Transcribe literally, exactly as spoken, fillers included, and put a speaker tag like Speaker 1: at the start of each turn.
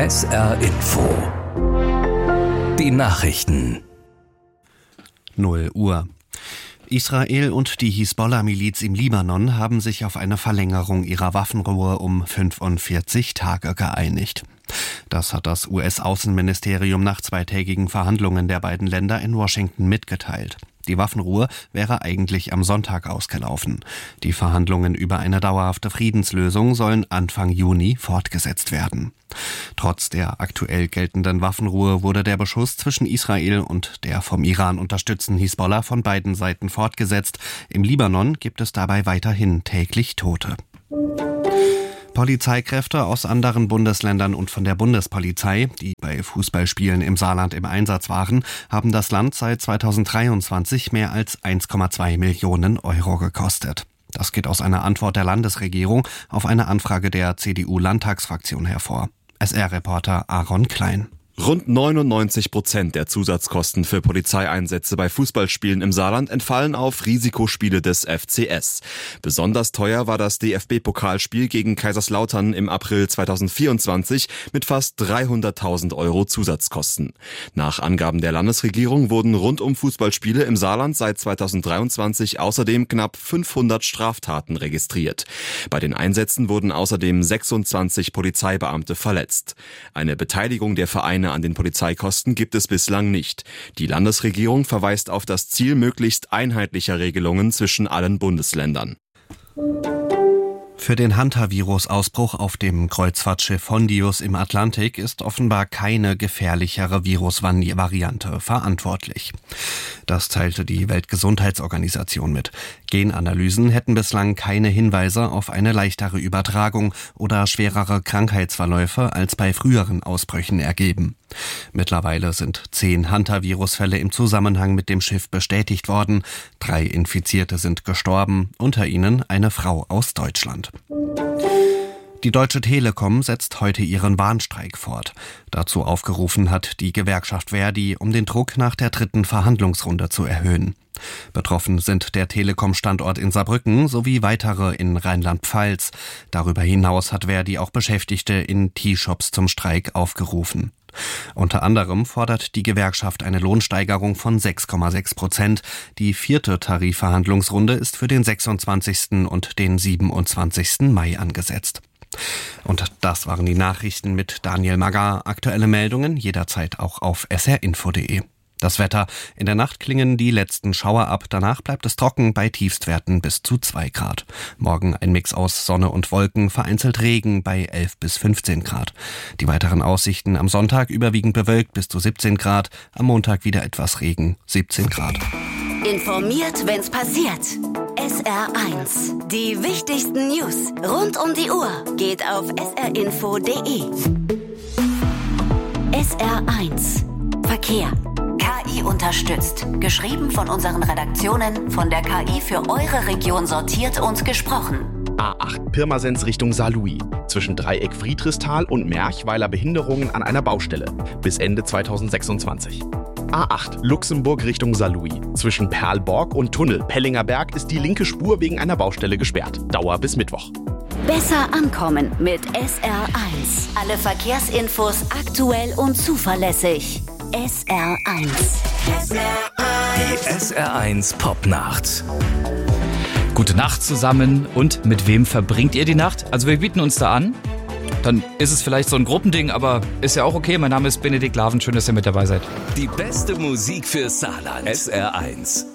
Speaker 1: S R Info. Die Nachrichten.
Speaker 2: null Uhr. Israel und die Hisbollah-Miliz im Libanon haben sich auf eine Verlängerung ihrer Waffenruhe um fünfundvierzig Tage geeinigt. Das hat das U S-Außenministerium nach zweitägigen Verhandlungen der beiden Länder in Washington mitgeteilt. Die Waffenruhe wäre eigentlich am Sonntag ausgelaufen. Die Verhandlungen über eine dauerhafte Friedenslösung sollen Anfang Juni fortgesetzt werden. Trotz der aktuell geltenden Waffenruhe wurde der Beschuss zwischen Israel und der vom Iran unterstützten Hisbollah von beiden Seiten fortgesetzt. Im Libanon gibt es dabei weiterhin täglich Tote. Polizeikräfte aus anderen Bundesländern und von der Bundespolizei, die bei Fußballspielen im Saarland im Einsatz waren, haben das Land seit zweitausenddreiundzwanzig mehr als eins Komma zwei Millionen Euro gekostet. Das geht aus einer Antwort der Landesregierung auf eine Anfrage der C D U-Landtagsfraktion hervor. S R-Reporter Aaron Klein.
Speaker 3: Rund neunundneunzig Prozent der Zusatzkosten für Polizeieinsätze bei Fußballspielen im Saarland entfallen auf Risikospiele des F C S. Besonders teuer war das D F B-Pokalspiel gegen Kaiserslautern im April zweitausendvierundzwanzig mit fast dreihunderttausend Euro Zusatzkosten. Nach Angaben der Landesregierung wurden rund um Fußballspiele im Saarland seit zweitausenddreiundzwanzig außerdem knapp fünfhundert Straftaten registriert. Bei den Einsätzen wurden außerdem sechsundzwanzig Polizeibeamte verletzt. Eine Beteiligung der Vereine an den Polizeikosten gibt es bislang nicht. Die Landesregierung verweist auf das Ziel möglichst einheitlicher Regelungen zwischen allen Bundesländern.
Speaker 2: Für den Hantavirus-Ausbruch auf dem Kreuzfahrtschiff Hondius im Atlantik ist offenbar keine gefährlichere Virusvariante verantwortlich. Das teilte die Weltgesundheitsorganisation mit. Genanalysen hätten bislang keine Hinweise auf eine leichtere Übertragung oder schwerere Krankheitsverläufe als bei früheren Ausbrüchen ergeben. Mittlerweile sind zehn Hantavirus-Fälle im Zusammenhang mit dem Schiff bestätigt worden. Drei Infizierte sind gestorben, unter ihnen eine Frau aus Deutschland. Die Deutsche Telekom setzt heute ihren Warnstreik fort. Dazu aufgerufen hat die Gewerkschaft Verdi, um den Druck nach der dritten Verhandlungsrunde zu erhöhen. Betroffen sind der Telekom-Standort in Saarbrücken sowie weitere in Rheinland-Pfalz. Darüber hinaus hat Verdi auch Beschäftigte in T-Shops zum Streik aufgerufen. Unter anderem fordert die Gewerkschaft eine Lohnsteigerung von sechs Komma sechs Prozent. Die vierte Tarifverhandlungsrunde ist für den sechsundzwanzigsten und den siebenundzwanzigsten Mai angesetzt. Und das waren die Nachrichten mit Daniel Magar. Aktuelle Meldungen jederzeit auch auf s r info punkt d e. Das Wetter. In der Nacht klingen die letzten Schauer ab. Danach bleibt es trocken bei Tiefstwerten bis zu zwei Grad. Morgen ein Mix aus Sonne und Wolken, vereinzelt Regen bei elf bis fünfzehn Grad. Die weiteren Aussichten am Sonntag überwiegend bewölkt bis zu siebzehn Grad. Am Montag wieder etwas Regen, siebzehn Grad.
Speaker 4: Informiert, wenn's passiert. S R eins. Die wichtigsten News rund um die Uhr geht auf s r info punkt d e. S R eins. Verkehr. K I unterstützt. Geschrieben von unseren Redaktionen, von der K I für eure Region sortiert und gesprochen.
Speaker 5: A acht Pirmasens Richtung Saarlouis. Zwischen Dreieck Friedrichsthal und Merchweiler Behinderungen an einer Baustelle. Bis Ende zweitausendsechsundzwanzig. A acht Luxemburg Richtung Saarlouis. Zwischen Perlborg und Tunnel Pellinger Berg ist die linke Spur wegen einer Baustelle gesperrt. Dauer bis Mittwoch.
Speaker 4: Besser ankommen mit S R eins. Alle Verkehrsinfos aktuell und zuverlässig. S R eins.
Speaker 1: Die S R eins Popnacht. Gute Nacht zusammen. Und mit wem verbringt ihr die Nacht? Also wir bieten uns da an. Dann ist es vielleicht so ein Gruppending, aber ist ja auch okay. Mein Name ist Benedikt Laven. Schön, dass ihr mit dabei seid.
Speaker 6: Die beste Musik für Saarland. S R eins.